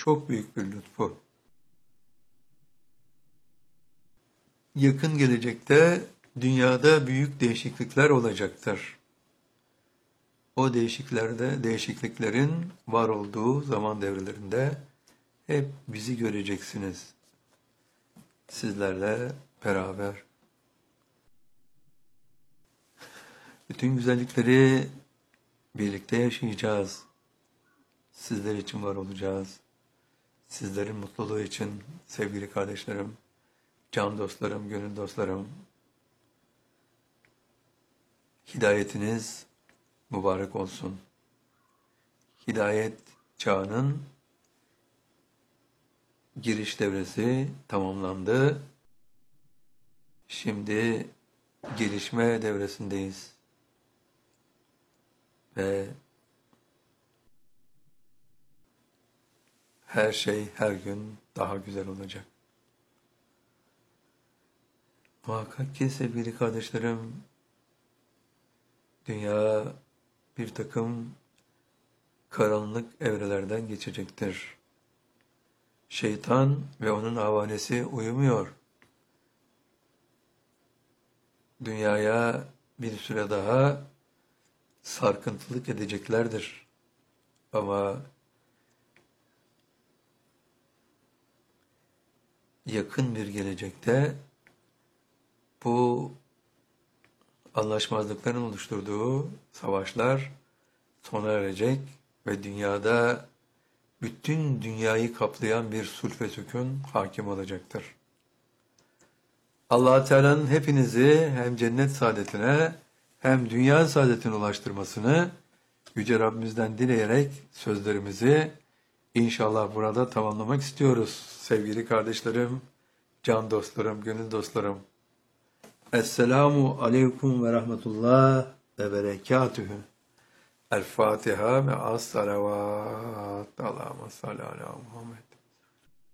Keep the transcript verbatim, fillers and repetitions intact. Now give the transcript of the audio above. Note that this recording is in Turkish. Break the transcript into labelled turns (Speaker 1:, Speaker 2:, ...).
Speaker 1: çok büyük bir lütfu. Yakın gelecekte dünyada büyük değişiklikler olacaktır. O değişikliklerde, değişikliklerin var olduğu zaman devrelerinde hep bizi göreceksiniz. Sizlerle beraber. Bütün güzellikleri birlikte yaşayacağız. Sizler için var olacağız. Sizlerin mutluluğu için sevgili kardeşlerim, can dostlarım, gönül dostlarım, hidayetiniz mübarek olsun. Hidayet çağının giriş devresi tamamlandı. Şimdi gelişme devresindeyiz. Ve her şey her gün daha güzel olacak. Muhakkak ki sevgili kardeşlerim, dünya bir takım karanlık evrelerden geçecektir. Şeytan ve onun havanesi uyumuyor. Dünyaya bir süre daha sarkıntılık edeceklerdir. Ama yakın bir gelecekte bu anlaşmazlıkların oluşturduğu savaşlar sona erecek ve dünyada bütün dünyayı kaplayan bir sulh ve sükun hakim olacaktır. Allah Teala'nın hepinizi hem cennet saadetine hem dünya saadetine ulaştırmasını Yüce Rabbimizden dileyerek sözlerimizi inşallah burada tamamlamak istiyoruz. Sevgili kardeşlerim, can dostlarım, gönül dostlarım. Esselamu aleyküm ve rahmetullah ve berekatühü. El Fatiha ve as salavat. Allahümme salli ala Muhammed.